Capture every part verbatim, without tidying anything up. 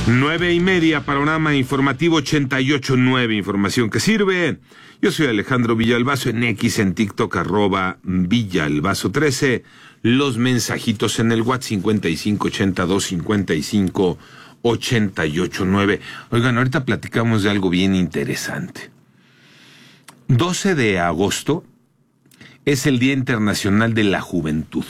Nueve y media, panorama informativo ochenta y ocho punto nueve, información que sirve. Yo soy Alejandro Villalbazo, en X, en TikTok, arroba Villalbazo trece. Los mensajitos en el WhatsApp cincuenta y cinco ochenta y dos cincuenta y cinco ochenta y ocho nueve. Oigan, ahorita platicamos de algo bien interesante. doce de agosto es el Día Internacional de la Juventud.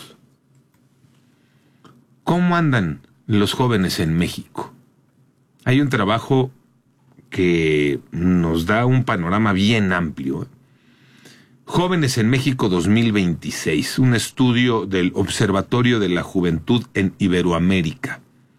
¿Cómo andan los jóvenes en México? Hay un trabajo que nos da un panorama bien amplio. Jóvenes en México dos mil veintiséis, un estudio del Observatorio de la Juventud en Iberoamérica.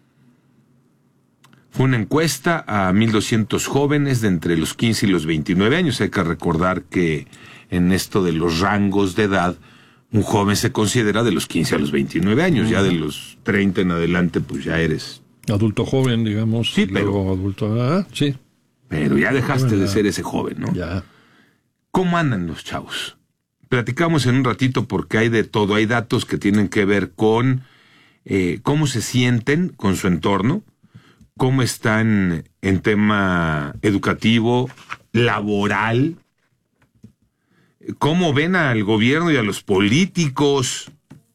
Fue una encuesta a mil doscientos jóvenes de entre los quince y los veintinueve años. Hay que recordar que en esto de los rangos de edad, un joven se considera de los quince a los veintinueve años. Uh-huh. Ya de los treinta en adelante, pues ya eres adulto joven, digamos. Sí, pero luego adulto, ah, sí. Pero ya dejaste de ser ese joven, ¿no? Ya. ¿Cómo andan los chavos? Platicamos en un ratito porque hay de todo. Hay datos que tienen que ver con eh, cómo se sienten con su entorno, cómo están en tema educativo, laboral, cómo ven al gobierno y a los políticos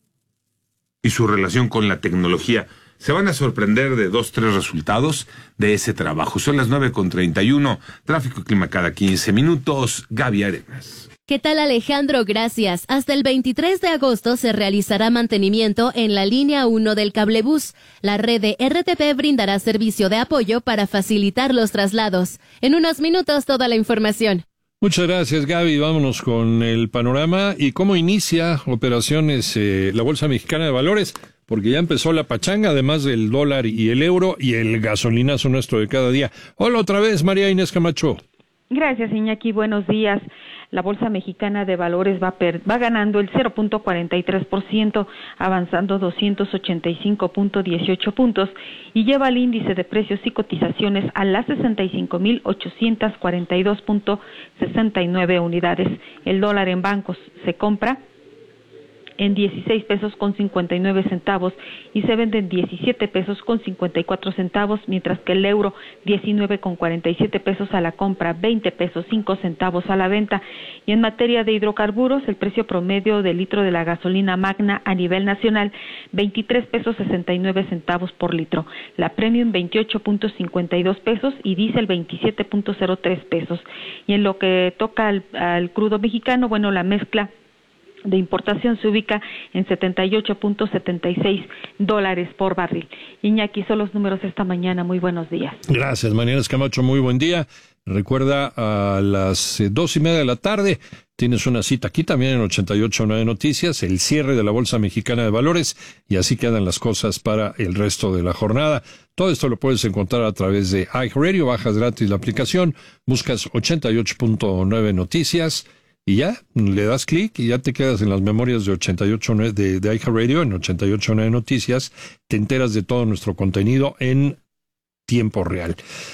y su relación con la tecnología. Se van a sorprender de dos, tres resultados de ese trabajo. Son las nueve con treinta y uno. Tráfico y clima cada quince minutos. Gaby Arenas. ¿Qué tal, Alejandro? Gracias. Hasta el veintitrés de agosto se realizará mantenimiento en la línea uno del cablebús. La red de R T P brindará servicio de apoyo para facilitar los traslados. En unos minutos, toda la información. Muchas gracias, Gaby. Vámonos con el panorama y cómo inicia operaciones eh, la Bolsa Mexicana de Valores, porque ya empezó la pachanga, además del dólar y el euro y el gasolinazo nuestro de cada día. Hola otra vez, María Inés Camacho. Gracias, Iñaki. Buenos días. La Bolsa Mexicana de Valores va, per, va ganando el cero punto cuarenta y tres por ciento, avanzando doscientos ochenta y cinco punto dieciocho puntos y lleva el índice de precios y cotizaciones a las sesenta y cinco mil ochocientos cuarenta y dos punto sesenta y nueve unidades. El dólar en bancos se compra en dieciséis pesos con cincuenta y nueve centavos y se vende en diecisiete pesos con cincuenta y cuatro centavos, mientras que el euro diecinueve con cuarenta y siete pesos a la compra, veinte pesos cinco centavos a la venta. Y en materia de hidrocarburos, el precio promedio del litro de la gasolina magna a nivel nacional, veintitrés pesos sesenta y nueve centavos por litro, la premium veintiocho punto cincuenta y dos pesos y diésel veintisiete punto cero tres pesos. Y en lo que toca al, al crudo mexicano, bueno, la mezcla de importación se ubica en setenta y ocho punto setenta y seis dólares por barril. Iñaki, son los números esta mañana. Muy buenos días. Gracias, María Inés Camacho. Muy buen día. Recuerda, a las eh, dos y media de la tarde tienes una cita aquí también en ochenta y ocho punto nueve Noticias, el cierre de la Bolsa Mexicana de Valores, y así quedan las cosas para el resto de la jornada. Todo esto lo puedes encontrar a través de iHeartRadio. Bajas gratis la aplicación, buscas ochenta y ocho punto nueve Noticias y ya, le das clic y ya te quedas en las memorias de ochenta y ocho de, de iHeartRadio, en ochenta y ocho punto nueve Noticias. Te enteras de todo nuestro contenido en tiempo real.